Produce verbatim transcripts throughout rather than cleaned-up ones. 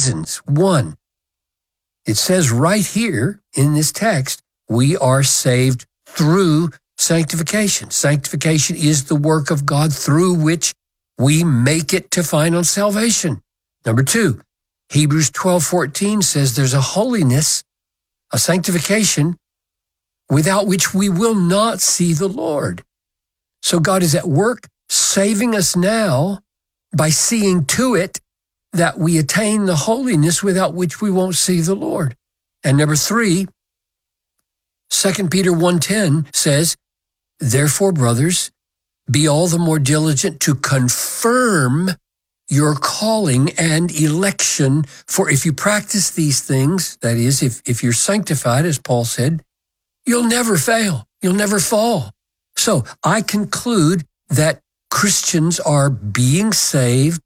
reasons. One, it says right here in this text, we are saved through sanctification. Sanctification is the work of God through which we make it to final salvation. Number two, Hebrews twelve fourteen says there's a holiness, a sanctification, without which we will not see the Lord. So God is at work saving us now by seeing to it that we attain the holiness without which we won't see the Lord. And number three, Second Peter one ten says, therefore, brothers, be all the more diligent to confirm your calling and election. For if you practice these things, that is, if, if you're sanctified, as Paul said, you'll never fail. You'll never fall. So I conclude that Christians are being saved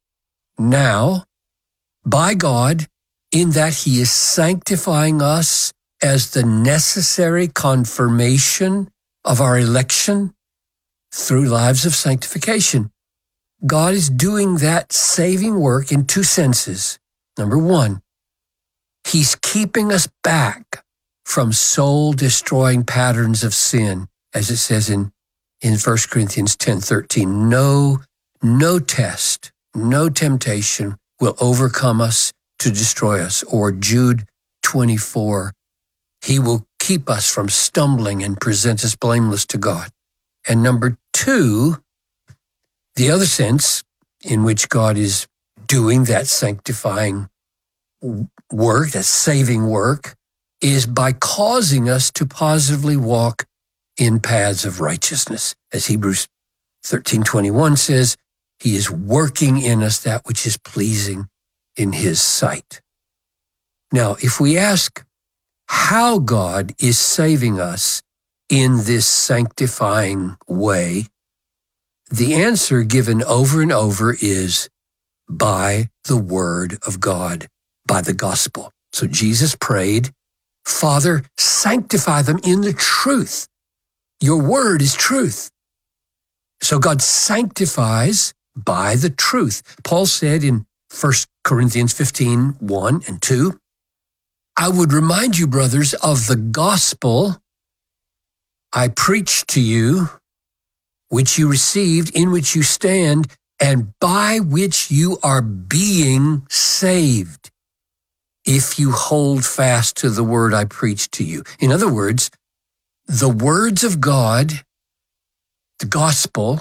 now by God in that he is sanctifying us as the necessary confirmation of our election through lives of sanctification. God is doing that saving work in two senses. Number one, he's keeping us back from soul-destroying patterns of sin, as it says in, in First Corinthians ten thirteen. No, no test, no temptation will overcome us to destroy us. Or Jude twenty-four, he will keep us from stumbling and present us blameless to God. And number two, the other sense in which God is doing that sanctifying work, that saving work, is by causing us to positively walk in paths of righteousness. As Hebrews thirteen twenty-one says, he is working in us that which is pleasing in his sight. Now, if we ask how God is saving us in this sanctifying way, the answer given over and over is by the word of God, by the gospel. So Jesus prayed, Father, sanctify them in the truth. Your word is truth. So God sanctifies by the truth. Paul said in First Corinthians fifteen, one and two, I would remind you, brothers, of the gospel I preached to you, which you received, in which you stand, and by which you are being saved, if you hold fast to the word I preached to you. In other words, the words of God, the gospel,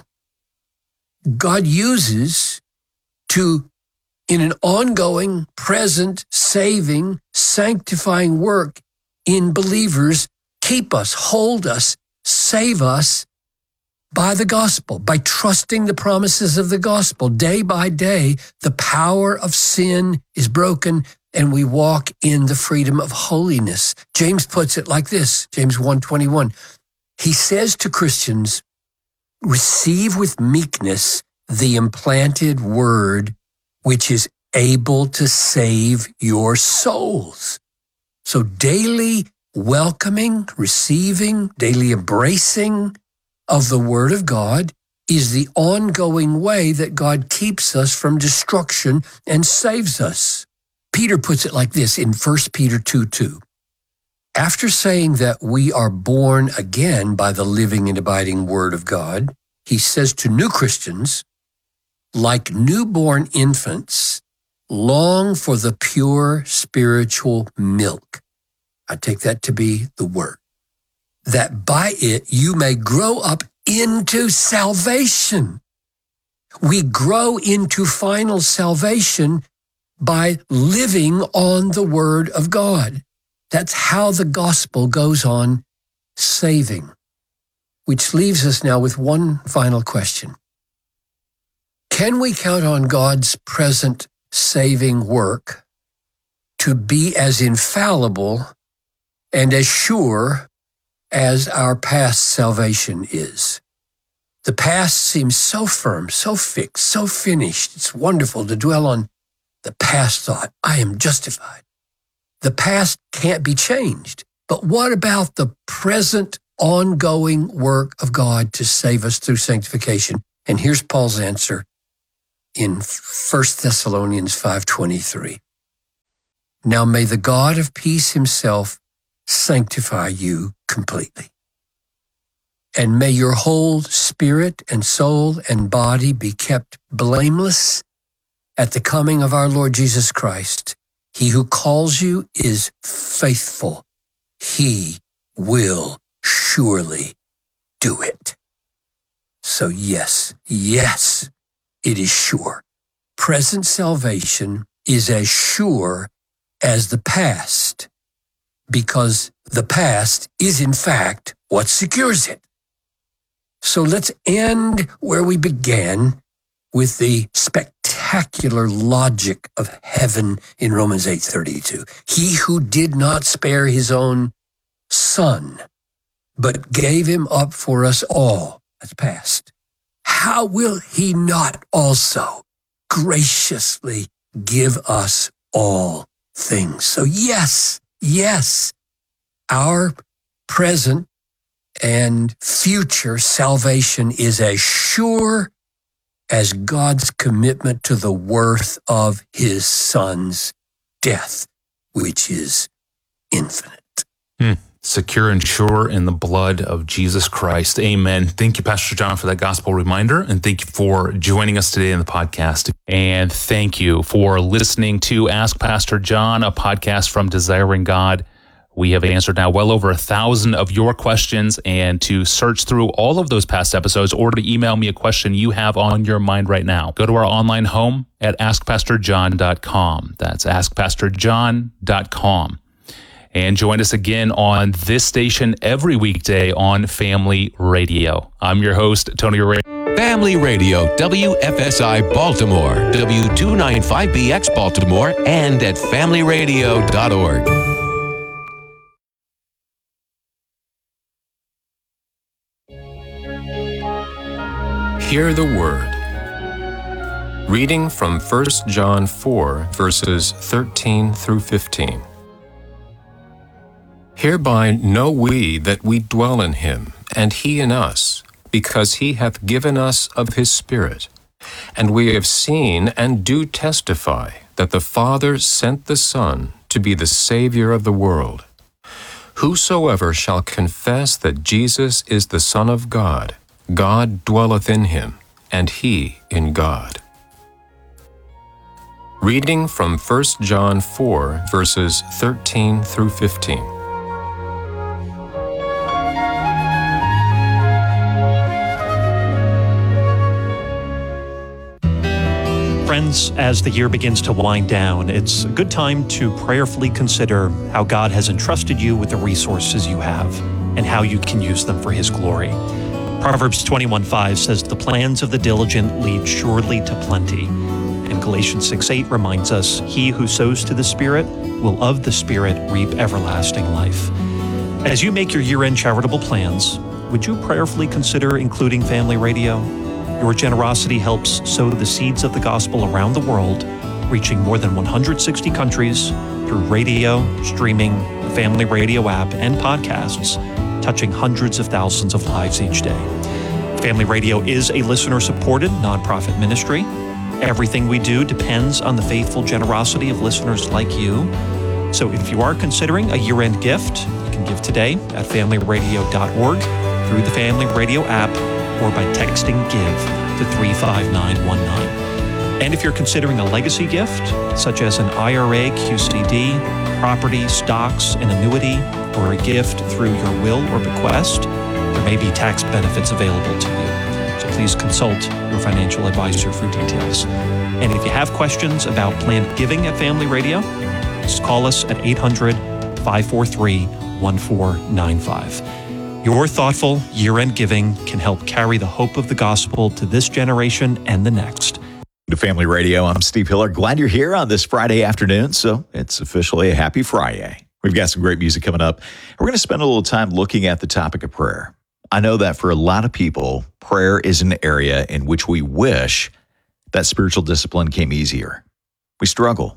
God uses to, in an ongoing, present, saving, sanctifying work in believers, keep us, hold us, save us by the gospel, by trusting the promises of the gospel. Day by day, the power of sin is broken and we walk in the freedom of holiness. James puts it like this, James one twenty-one. He says to Christians, receive with meekness the implanted word, which is able to save your souls. So daily welcoming, receiving, daily embracing of the word of God is the ongoing way that God keeps us from destruction and saves us. Peter puts it like this in First Peter two two. After saying that we are born again by the living and abiding word of God, he says to new Christians, like newborn infants, long for the pure spiritual milk. I take that to be the word. That by it you may grow up into salvation. We grow into final salvation by living on the word of God. That's how the gospel goes on saving. Which leaves us now with one final question. Can we count on God's present saving work to be as infallible and as sure as our past salvation is? The past seems so firm, so fixed, so finished. It's wonderful to dwell on the past thought. I am justified. The past can't be changed. But what about the present ongoing work of God to save us through sanctification? And here's Paul's answer in First Thessalonians five twenty-three. Now may the God of peace himself sanctify you completely. And may your whole spirit and soul and body be kept blameless at the coming of our Lord Jesus Christ. He who calls you is faithful. He will surely do it. So yes, yes, it is sure. Present salvation is as sure as the past, because the past is in fact what secures it. So let's end where we began, with the spectacular logic of heaven in Romans eight thirty-two. He who did not spare his own son, but gave him up for us all, that's past, how will he not also graciously give us all things? So yes, yes, our present and future salvation is as sure as God's commitment to the worth of his son's death, which is infinite. Hmm. Secure and sure in the blood of Jesus Christ. Amen. Thank you, Pastor John, for that gospel reminder. And thank you for joining us today in the podcast. And thank you for listening to Ask Pastor John, a podcast from Desiring God. We have answered now well over a thousand of your questions, and to search through all of those past episodes or to email me a question you have on your mind right now, go to our online home at ask pastor john dot com. That's ask pastor john dot com. And join us again on this station every weekday on Family Radio. I'm your host, Tony Ray. Family Radio, W F S I Baltimore, W two ninety-five B X Baltimore, and at family radio dot org. Hear the Word. Reading from First John four, verses thirteen through fifteen. Hereby know we that we dwell in him, and he in us, because he hath given us of his Spirit. And we have seen and do testify that the Father sent the Son to be the Savior of the world. Whosoever shall confess that Jesus is the Son of God, God dwelleth in him, and he in God. Reading from First John four, verses thirteen through fifteen. Friends, as the year begins to wind down, it's a good time to prayerfully consider how God has entrusted you with the resources you have and how you can use them for his glory. Proverbs twenty-one five says, "The plans of the diligent lead surely to plenty." And Galatians six eight reminds us, "He who sows to the Spirit will of the Spirit reap everlasting life." As you make your year-end charitable plans, would you prayerfully consider including Family Radio? Your generosity helps sow the seeds of the gospel around the world, reaching more than one hundred sixty countries through radio, streaming, the Family Radio app, and podcasts, touching hundreds of thousands of lives each day. Family Radio is a listener-supported nonprofit ministry. Everything we do depends on the faithful generosity of listeners like you. So if you are considering a year-end gift, you can give today at family radio dot org, through the Family Radio app, or by texting GIVE to three five nine one nine. And if you're considering a legacy gift, such as an I R A, Q C D, property, stocks, an annuity, or a gift through your will or bequest, there may be tax benefits available to you. So please consult your financial advisor for details. And if you have questions about planned giving at Family Radio, just call us at eight hundred, five four three, one four nine five. Your thoughtful year-end giving can help carry the hope of the gospel to this generation and the next. To Family Radio, I'm Steve Hiller. Glad you're here on this Friday afternoon, so it's officially a happy Friday. We've got some great music coming up. We're going to spend a little time looking at the topic of prayer. I know that for a lot of people, prayer is an area in which we wish that spiritual discipline came easier. We struggle.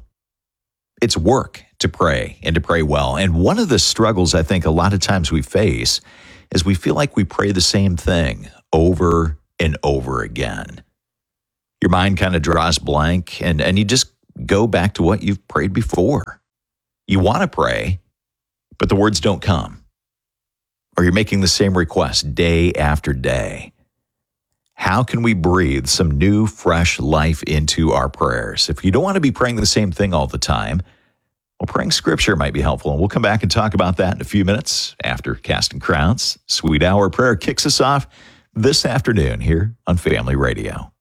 It's work to pray and to pray well. And one of the struggles I think a lot of times we face is we feel like we pray the same thing over and over again. Your mind kind of draws blank and, and you just go back to what you've prayed before. You want to pray, but the words don't come. Or you're making the same request day after day. How can we breathe some new, fresh life into our prayers? If you don't want to be praying the same thing all the time, well, praying scripture might be helpful. And we'll come back and talk about that in a few minutes after Casting Crowns. Sweet Hour Prayer kicks us off this afternoon here on Family Radio.